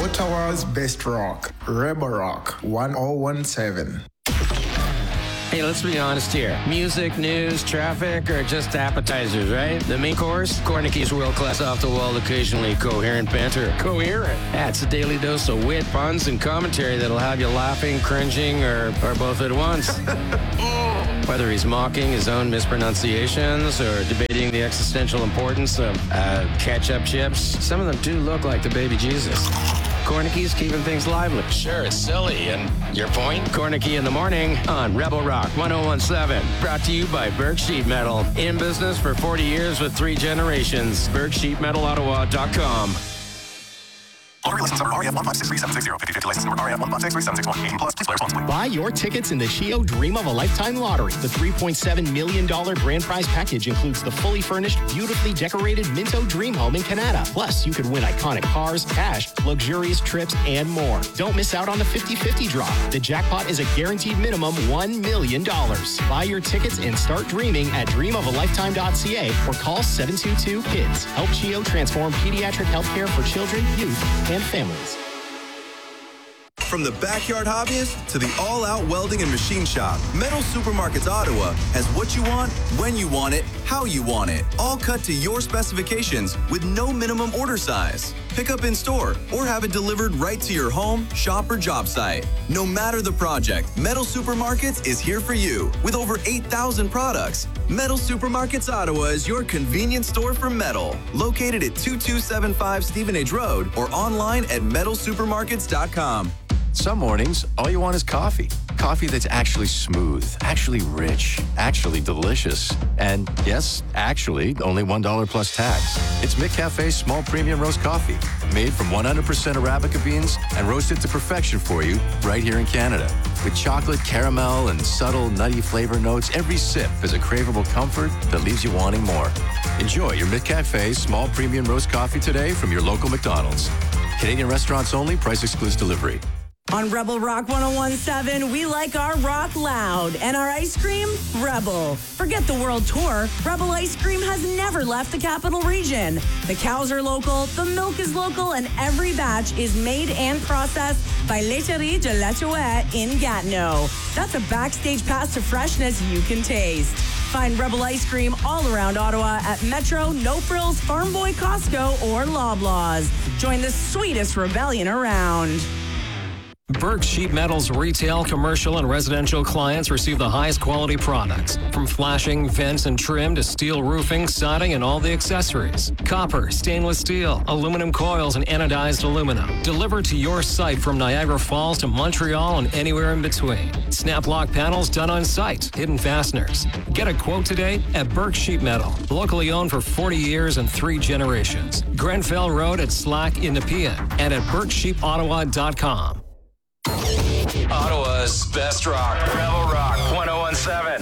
Ottawa's best rock, Rebel Rock 1017. Hey, let's be honest here. Music, news, traffic are just appetizers, right? The main course? Kornicki's world-class off-the-wall, occasionally coherent banter. Coherent? That's a daily dose of wit, puns, and commentary that'll have you laughing, cringing, or both at once. Whether he's mocking his own mispronunciations or debating the existential importance of ketchup chips, some of them do look like the baby Jesus. Kornicki's keeping things lively. Sure, it's silly. And your point? Kornicki in the morning on Rebel Rock 1017. Brought to you by Burke Sheet Metal. In business for 40 years with 3 generations. BurkeSheetMetalOttawa.com. Lottery license number REF 1563760. 50/50 license number REF 1563761. 18 plus. Please play responsibly. Buy your tickets in the Chio Dream of a Lifetime Lottery. The $3.7 million grand prize package includes the fully furnished, beautifully decorated Minto Dream Home in Canada. Plus, you could win iconic cars, cash, luxurious trips, and more. Don't miss out on the 50/50 draw. The jackpot is a guaranteed minimum $1 million. Buy your tickets and start dreaming at dreamofalifetime.ca or call 722-KIDS. Help Chio transform pediatric healthcare for children, youth, and families. From the backyard hobbyist to the all-out welding and machine shop, Metal Supermarkets Ottawa has what you want, when you want it, how you want it, all cut to your specifications with no minimum order size. Pick up in store or have it delivered right to your home, shop, or job site. No matter the project, Metal Supermarkets is here for you with over 8,000 products. Metal Supermarkets Ottawa is your convenience store for metal, located at 2275 Stevenage Road or online at metalsupermarkets.com. Some mornings, all you want is coffee. Coffee that's actually smooth, actually rich, actually delicious. And yes, actually, only $1 plus tax. It's McCafe's small premium roast coffee, made from 100% Arabica beans and roasted to perfection for you right here in Canada. With chocolate, caramel, and subtle nutty flavor notes, every sip is a craveable comfort that leaves you wanting more. Enjoy your McCafe small premium roast coffee today from your local McDonald's. Canadian restaurants only, price excludes delivery. On Rebel Rock 1017, we like our rock loud and our ice cream, Rebel. Forget the world tour. Rebel ice cream has never left the capital region. The cows are local, the milk is local, and every batch is made and processed by Laiterie de la Chouette in Gatineau. That's a backstage pass to freshness you can taste. Find Rebel ice cream all around Ottawa at Metro, No Frills, Farm Boy, Costco, or Loblaws. Join the sweetest rebellion around. Burke Sheet Metal's retail, commercial, and residential clients receive the highest quality products. From flashing, vents, and trim to steel roofing, siding, and all the accessories. Copper, stainless steel, aluminum coils, and anodized aluminum. Delivered to your site from Niagara Falls to Montreal and anywhere in between. Snap lock panels done on site. Hidden fasteners. Get a quote today at Burke Sheet Metal. Locally owned for 40 years and 3 generations. Grenfell Road at Slack in Nepean and at BurkeSheetOttawa.com. Ottawa's best rock, Rebel Rock 1017.